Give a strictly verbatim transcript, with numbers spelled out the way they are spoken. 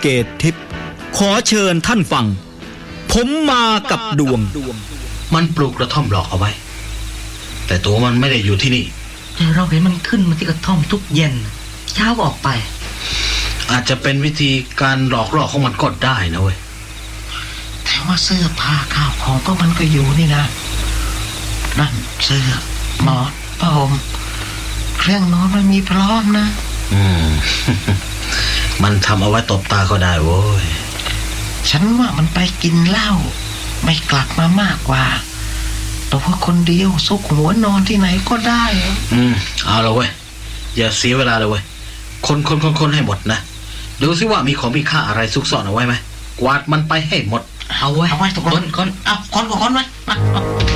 เกตทิพย์ขอเชิญท่านฟังผมมากับดวงมันปลูกกระท่อมหลอกเอาไว้แต่ตัวมันไม่ได้อยู่ที่นี่แต่เราเห็นมันขึ้นมาที่กระท่อมทุกเย็นเช้าก็ออกไปอาจจะเป็นวิธีการหลอกล่อของมันก็ได้นะเว้ยแต่ว่าเสื้อผ้าข้าวของก็มันก็อยู่นี่นะนั่นเสื้อหมอนผ้าห่มเครื่องนอนมันมีพร้อมนะอืม มันทำเอาไว้ตบตาก็ได้โว้ยฉันว่ามันไปกินเหล้าไม่กลับมามากกว่าตัวคนเดียวซุกหัวนอนที่ไหนก็ได้อืมเอาละเว้ยอย่าเสียเวลาเลยเว้ยคนคนคนคนให้หมดนะดูซิว่ามีของมีค่าอะไรซุกซ่อนเอาไว้ไหมกวาดมันไปให้หมดเอาไว้เอาไว้ทุกคนคนเอาคนกับคนไว้